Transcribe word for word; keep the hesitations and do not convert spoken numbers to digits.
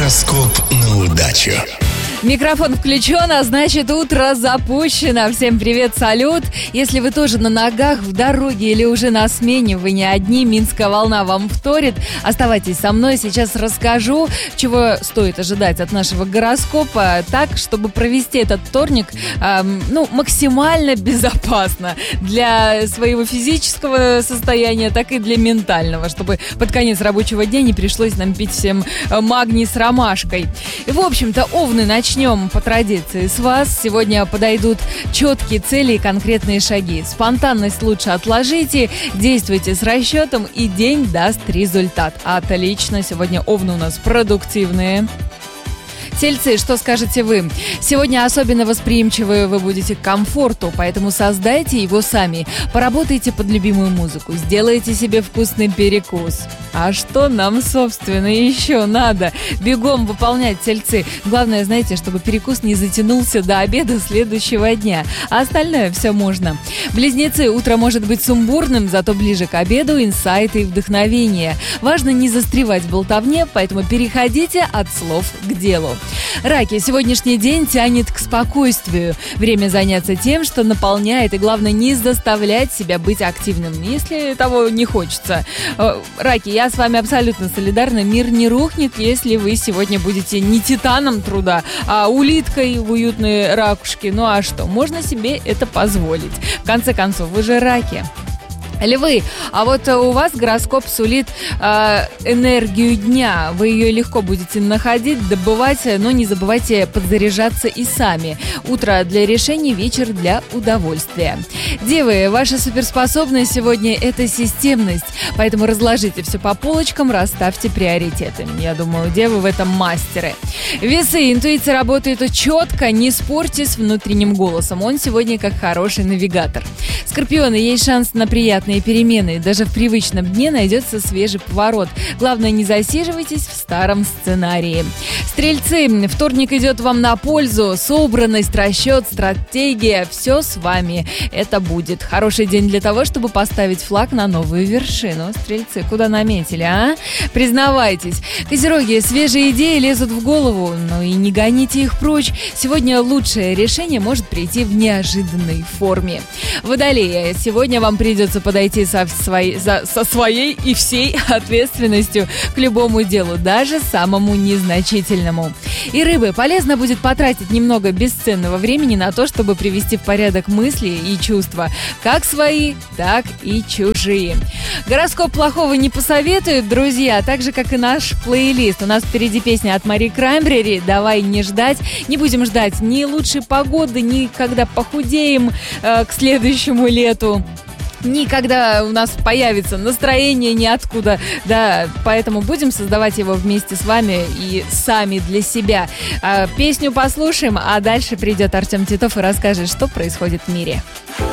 Гороскоп на удачу. Микрофон включен, а значит, утро запущено. Всем привет, салют. Если вы тоже на ногах, в дороге или уже на смене, вы не одни, Минская волна вам вторит. Оставайтесь со мной, сейчас расскажу, чего стоит ожидать от нашего гороскопа, так, чтобы провести этот вторник эм, ну, максимально безопасно для своего физического состояния, так и для ментального, чтобы под конец рабочего дня не пришлось нам пить всем магний с ромашкой. И, в общем-то, овны, начнем по традиции с вас. Сегодня подойдут четкие цели и конкретные шаги. Спонтанность лучше отложите, действуйте с расчетом, и день даст результат. Отлично, сегодня овны у нас продуктивные. Тельцы, что скажете вы? Сегодня особенно восприимчивы вы будете к комфорту, поэтому создайте его сами. Поработайте под любимую музыку, сделайте себе вкусный перекус. А что нам, собственно, еще надо? Бегом выполнять, тельцы. Главное, знаете, чтобы перекус не затянулся до обеда следующего дня. А остальное все можно. Близнецы, утро может быть сумбурным, зато ближе к обеду инсайты и вдохновение. Важно не застревать в болтовне, поэтому переходите от слов к делу. Раки, сегодняшний день тянет к спокойствию. Время заняться тем, что наполняет, и главное, не заставлять себя быть активным, если того не хочется. Раки, я с вами абсолютно солидарна. Мир не рухнет, если вы сегодня будете не титаном труда, а улиткой в уютной ракушке. Ну а что, можно себе это позволить. В конце концов, вы же раки. Львы, а вот у вас гороскоп сулит э, энергию дня. Вы ее легко будете находить, добывать, но не забывайте подзаряжаться и сами. Утро для решений, вечер для удовольствия. Девы, ваша суперспособность сегодня – это системность, поэтому разложите все по полочкам, расставьте приоритеты. Я думаю, девы в этом мастеры. Весы, интуиция работает четко, не спорьте с внутренним голосом. Он сегодня как хороший навигатор. Скорпионы, есть шанс на приятные перемены. Даже в привычном дне найдется свежий поворот. Главное, не засиживайтесь в старом сценарии. Стрельцы, вторник идет вам на пользу. Собранность, расчет, стратегия – все с вами. Это будет хороший день для того, чтобы поставить флаг на новую вершину. Стрельцы, куда наметили, а? Признавайтесь. Козероги, свежие идеи лезут в голову, но и не гоните их прочь. Сегодня лучшее решение может прийти в неожиданной форме. Водолеи, сегодня вам придется подойти со своей, за, со своей и всей ответственностью к любому делу, даже самому незначительному. И рыбы, полезно будет потратить немного бесценного времени на то, чтобы привести в порядок мысли и чувства, как свои, так и чужие. Гороскоп плохого не посоветует, друзья, так же, как и наш плейлист. У нас впереди песня от Мари Краймбрери «Давай не ждать». Не будем ждать ни лучшей погоды, ни когда похудеем э, к следующему лету. Никогда у нас появится настроение ниоткуда, да, поэтому будем создавать его вместе с вами и сами для себя. А, песню послушаем, а дальше придет Артем Титов и расскажет, что происходит в мире.